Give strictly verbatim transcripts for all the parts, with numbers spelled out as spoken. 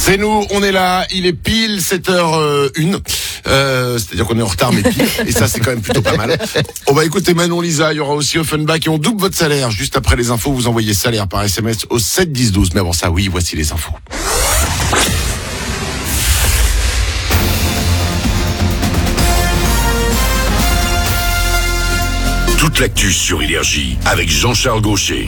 C'est nous, on est là, il est pile sept heures une, euh, c'est-à-dire qu'on est en retard mais pile, et ça c'est quand même plutôt pas mal. On va écouter Manon Lisa, il y aura aussi Offenbach et on double votre salaire. Juste après les infos, vous envoyez salaire par S M S au sept dix douze. Mais avant ça, oui, voici les infos. Toute l'actu sur Énergie avec Jean-Charles Gaucher.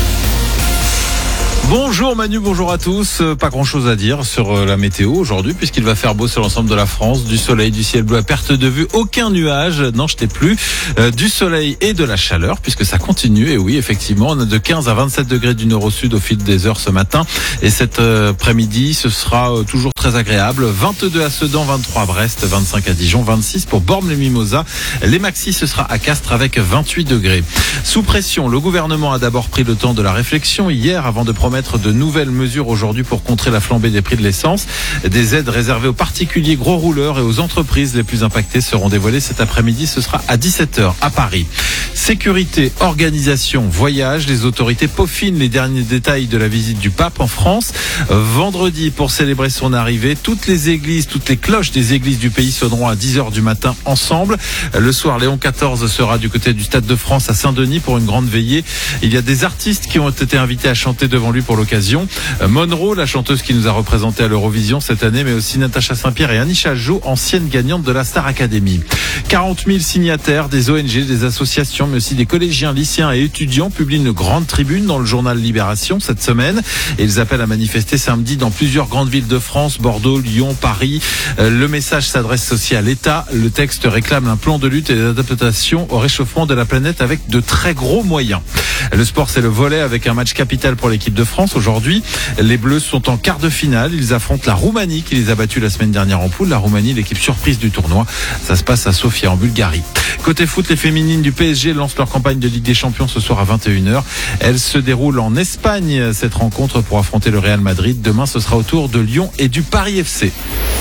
Bonjour Manu, bonjour à tous. Pas grand chose à dire sur la météo aujourd'hui puisqu'il va faire beau sur l'ensemble de la France. Du soleil, du ciel bleu à perte de vue, aucun nuage, n'en jetez plus. Euh, du soleil et de la chaleur puisque ça continue. Et oui, effectivement, on a de quinze à vingt-sept degrés du nord au sud au fil des heures ce matin. Et cet après-midi, ce sera toujours très agréable. vingt-deux à Sedan, vingt-trois à Brest, vingt-cinq à Dijon, vingt-six pour Bormes-les-Mimosas. Les maxis, ce sera à Castres avec vingt-huit degrés. Sous pression, le gouvernement a d'abord pris le temps de la réflexion hier avant de promettre de nouvelles mesures aujourd'hui pour contrer la flambée des prix de l'essence. Des aides réservées aux particuliers gros rouleurs et aux entreprises les plus impactées seront dévoilées cet après-midi. Ce sera à dix-sept heures à Paris. Sécurité, organisation, voyage. Les autorités peaufinent les derniers détails de la visite du pape en France. Vendredi, pour célébrer son arrivée, toutes les églises, toutes les cloches des églises du pays sonneront à dix heures du matin ensemble. Le soir, Léon quatorze sera du côté du Stade de France à Saint-Denis pour une grande veillée. Il y a des artistes qui ont été invités à chanter devant lui pour l'occasion. Monroe, la chanteuse qui nous a représenté à l'Eurovision cette année, mais aussi Natacha Saint-Pierre et Anisha Jo, ancienne gagnante de la Star Academy. quarante mille signataires des O N G, des associations, mais aussi des collégiens, lycéens et étudiants publient une grande tribune dans le journal Libération cette semaine. Et ils appellent à manifester samedi dans plusieurs grandes villes de France, Bordeaux, Lyon, Paris. Le message s'adresse aussi à l'État. Le texte réclame un plan de lutte et d'adaptation au réchauffement de la planète avec de très gros moyens. Le sport, c'est le volley avec un match capital pour l'équipe de France. Aujourd'hui, les Bleus sont en quart de finale. Ils affrontent la Roumanie qui les a battus la semaine dernière en poule. La Roumanie, l'équipe surprise du tournoi. Ça se passe à Sofia en Bulgarie. Côté foot, les féminines du P S G lancent leur campagne de Ligue des Champions ce soir à vingt et une heures. Elle se déroule en Espagne, cette rencontre pour affronter le Real Madrid. Demain, ce sera au tour de Lyon et du Paris F C.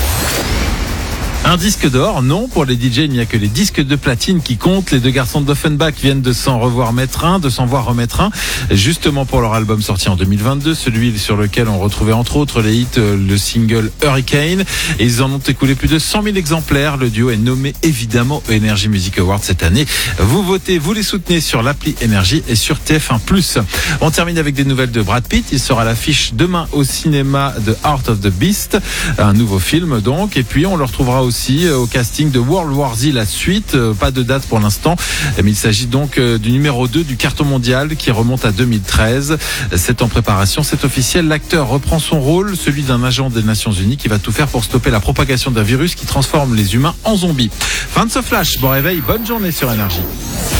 Un disque d'or, non, pour les D J, il n'y a que les disques de platine qui comptent. Les deux garçons d'Offenbach viennent de s'en revoir mettre un, de s'en voir remettre un, justement pour leur album sorti en deux mille vingt-deux, celui sur lequel on retrouvait entre autres les hits, le single Hurricane. Et ils en ont écoulé plus de cent mille exemplaires. Le duo est nommé évidemment Energy Music Awards cette année. Vous votez, vous les soutenez sur l'appli Énergie et sur T F un plus. On termine avec des nouvelles de Brad Pitt. Il sera à l'affiche demain au cinéma de Heart of the Beast, un nouveau film donc. Et puis on le retrouvera aussi au casting de World War Z, la suite. Pas de date pour l'instant, mais il s'agit donc du numéro deux du carton mondial qui remonte à deux mille treize. C'est en préparation, c'est officiel. L'acteur reprend son rôle, celui d'un agent des Nations Unies qui va tout faire pour stopper la propagation d'un virus qui transforme les humains en zombies. Fin de ce flash, bon réveil, bonne journée sur Énergie.